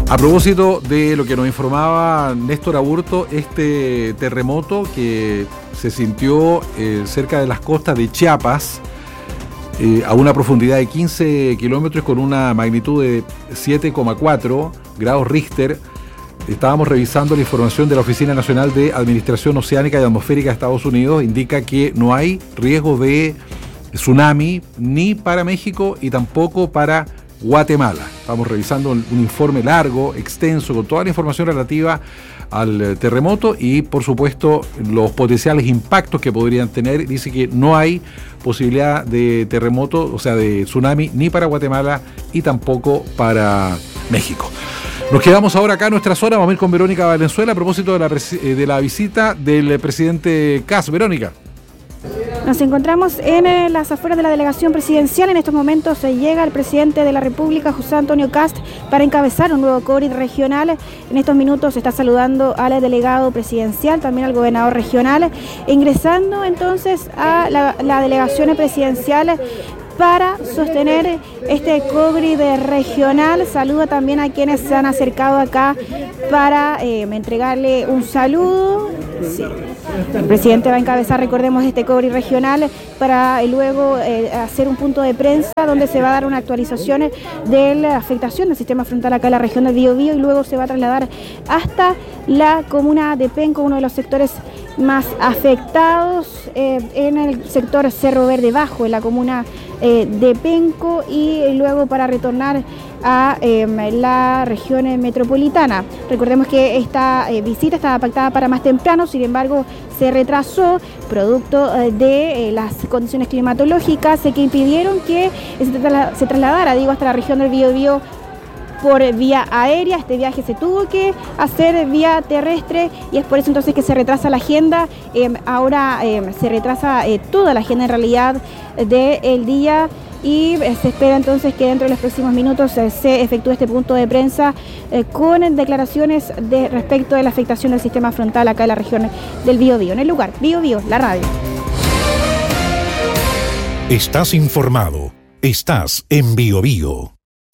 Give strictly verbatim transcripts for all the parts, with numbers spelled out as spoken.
A propósito de lo que nos informaba Néstor Aburto, este terremoto que se sintió eh, cerca de las costas de Chiapas, eh, a una profundidad de quince kilómetros con una magnitud de siete coma cuatro grados Richter. Estábamos revisando la información de la Oficina Nacional de Administración Oceánica y Atmosférica de Estados Unidos. Indica que no hay riesgo de tsunami ni para México y tampoco para Guatemala. Estamos revisando un informe largo, extenso, con toda la información relativa al terremoto y, por supuesto, los potenciales impactos que podrían tener. Dice que no hay posibilidad de terremoto, o sea, de tsunami, ni para Guatemala y tampoco para México. Nos quedamos ahora acá en nuestra zona. Vamos a ir con Verónica Valenzuela a propósito de la, de la visita del presidente Kast. Verónica. Nos encontramos en las afueras de la delegación presidencial. En estos momentos se llega el presidente de la República, José Antonio Kast, para encabezar un nuevo COVID regional. En estos minutos se está saludando al delegado presidencial, también al gobernador regional, ingresando entonces a la, la delegación presidencial para sostener este COVID regional. Saluda también a quienes se han acercado acá para eh, entregarle un saludo. Sí. El presidente va a encabezar, recordemos, este COVID regional para luego eh, hacer un punto de prensa donde se va a dar una actualización de la afectación del sistema frontal acá en la región del Biobío, y luego se va a trasladar hasta la comuna de Penco, uno de los sectores más afectados eh, en el sector Cerro Verde Bajo, en la comuna eh, de Penco, y luego para retornar a eh, la región metropolitana. Recordemos que esta eh, visita estaba pactada para más temprano, sin embargo se retrasó producto eh, de eh, las condiciones climatológicas eh, que impidieron que se, trasla- se trasladara, digo, hasta la región del Biobío por vía aérea. Este viaje se tuvo que hacer vía terrestre y es por eso entonces que se retrasa la agenda. Eh, ahora eh, se retrasa eh, toda la agenda en realidad del día, y eh, se espera entonces que dentro de los próximos minutos eh, se efectúe este punto de prensa eh, con declaraciones de respecto de la afectación del sistema frontal acá en la región del Biobío. En el lugar, Biobío, la radio. Estás informado. Estás en Biobío.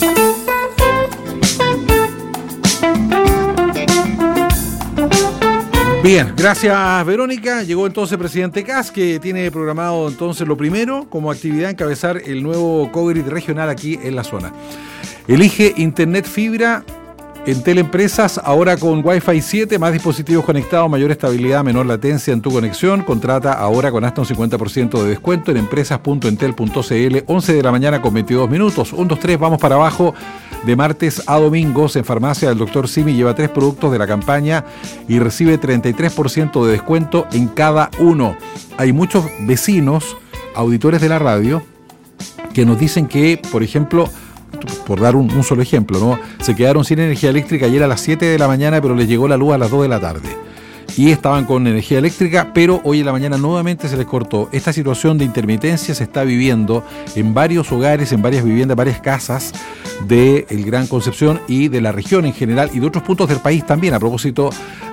Bien, gracias Verónica. Llegó entonces el presidente Kast, que tiene programado entonces lo primero como actividad encabezar el nuevo COVID regional aquí en la zona. Elige Internet Fibra en Teleempresas, ahora con Wi-Fi siete, más dispositivos conectados, mayor estabilidad, menor latencia en tu conexión. Contrata ahora con hasta un cincuenta por ciento de descuento en empresas punto entel punto cl. once de la mañana con veintidós minutos. uno, dos, tres, vamos para abajo. De martes a domingos en farmacia del doctor Simi lleva tres productos de la campaña y recibe treinta y tres por ciento de descuento en cada uno. Hay muchos vecinos, auditores de la radio, que nos dicen que, por ejemplo, por dar un, un solo ejemplo, ¿no?, se quedaron sin energía eléctrica ayer a las siete de la mañana, pero les llegó la luz a las dos de la tarde. Y estaban con energía eléctrica, pero hoy en la mañana nuevamente se les cortó. Esta situación de intermitencia se está viviendo en varios hogares, en varias viviendas, varias casas de el Gran Concepción y de la región en general y de otros puntos del país también, a propósito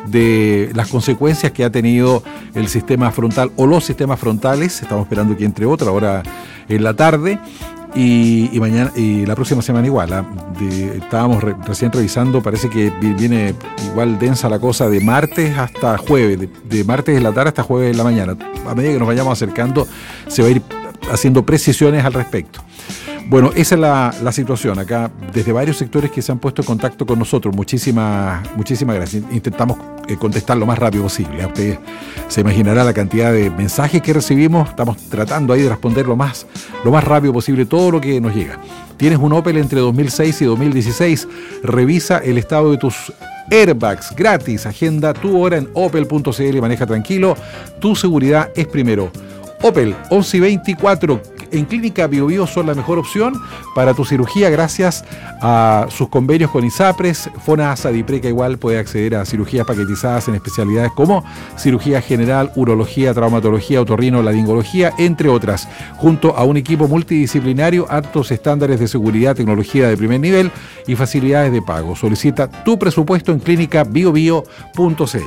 de las consecuencias que ha tenido el sistema frontal o los sistemas frontales. Estamos esperando que entre otra ahora en la tarde. Y, y mañana y la próxima semana igual. ¿eh? De, estábamos re, recién revisando, parece que viene igual densa la cosa de martes hasta jueves, de, de martes en la tarde hasta jueves en la mañana. A medida que nos vayamos acercando, se va a ir haciendo precisiones al respecto. Bueno, esa es la, la situación acá, desde varios sectores que se han puesto en contacto con nosotros. Muchísimas, muchísimas gracias. Intentamos eh, contestar lo más rápido posible. Usted se imaginará la cantidad de mensajes que recibimos. Estamos tratando ahí de responder lo más, lo más rápido posible todo lo que nos llega. ¿Tienes un Opel entre dos mil seis y dos mil dieciséis? Revisa el estado de tus airbags gratis. Agenda tu hora en opel punto cl y maneja tranquilo. Tu seguridad es primero. Opel, once y veinticuatro. En Clínica Biobío son la mejor opción para tu cirugía gracias a sus convenios con ISAPRES. FONASA, DIPRECA igual puede acceder a cirugías paquetizadas en especialidades como cirugía general, urología, traumatología, otorrino, laringología, entre otras, junto a un equipo multidisciplinario, altos estándares de seguridad, tecnología de primer nivel y facilidades de pago. Solicita tu presupuesto en clínica biobío punto cl.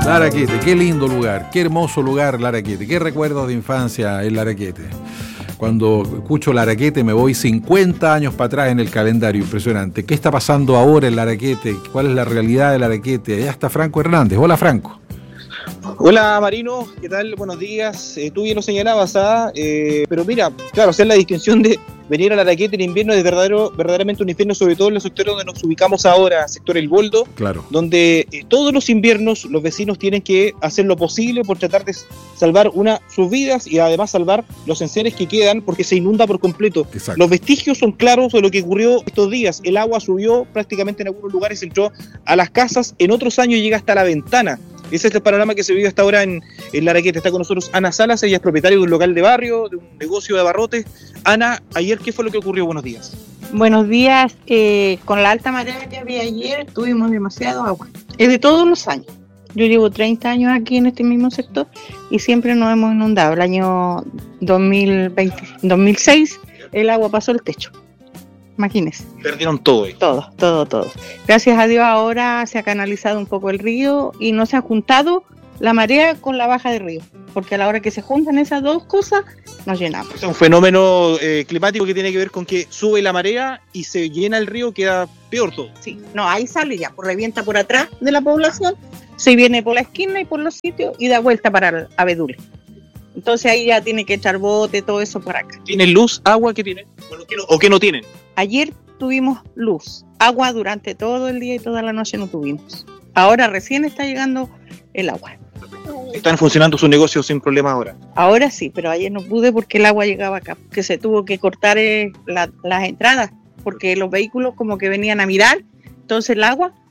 Laraquete, qué lindo lugar, qué hermoso lugar Laraquete, qué recuerdos de infancia en Laraquete. Cuando escucho Laraquete me voy cincuenta años para atrás en el calendario, impresionante. ¿Qué está pasando ahora en Laraquete? ¿Cuál es la realidad de Laraquete? Allá está Franco Hernández. Hola, Franco. Hola Marino, ¿qué tal? Buenos días. Eh, tú bien lo señalabas, ¿ah? eh, pero mira, claro, hacer la distinción de venir a Laraquete en invierno es verdadero, verdaderamente un infierno, sobre todo en el sector donde nos ubicamos ahora, sector El Boldo, claro, donde eh, todos los inviernos los vecinos tienen que hacer lo posible por tratar de salvar una sus vidas y además salvar los enseres que quedan porque se inunda por completo. Exacto. Los vestigios son claros de lo que ocurrió estos días. El agua subió prácticamente en algunos lugares, entró a las casas, en otros años llega hasta la ventana. Ese es el panorama que se vive hasta ahora en, en Laraquete. Está con nosotros Ana Salas, ella es propietaria de un local de barrio, de un negocio de abarrotes. Ana, ayer, ¿qué fue lo que ocurrió? Buenos días. Buenos días. Eh, con la alta marea que había ayer, tuvimos demasiado agua. Es de todos los años. Yo llevo treinta años aquí en este mismo sector y siempre nos hemos inundado. El año dos mil veinte, dos mil seis, el agua pasó el techo. Imagínense. Perdieron todo ahí. Todo, todo, todo. Gracias a Dios ahora se ha canalizado un poco el río y no se ha juntado la marea con la baja del río, porque a la hora que se juntan esas dos cosas nos llenamos. Es un fenómeno eh, climático que tiene que ver con que sube la marea y se llena el río, queda peor todo. Sí, no, ahí sale ya, pues revienta por atrás de la población, se viene por la esquina y por los sitios y da vuelta para el abedule. Entonces ahí ya tiene que echar bote, todo eso por acá. ¿Tienen luz, agua? ¿Qué tienen? Bueno, ¿qué no, ¿O qué no tienen? Ayer tuvimos luz, agua durante todo el día y toda la noche no tuvimos. Ahora recién está llegando el agua. ¿Están funcionando sus negocios sin problema ahora? Ahora sí, pero ayer no pude porque el agua llegaba acá, que se tuvo que cortar eh, la, las entradas, porque los vehículos como que venían a mirar, entonces el agua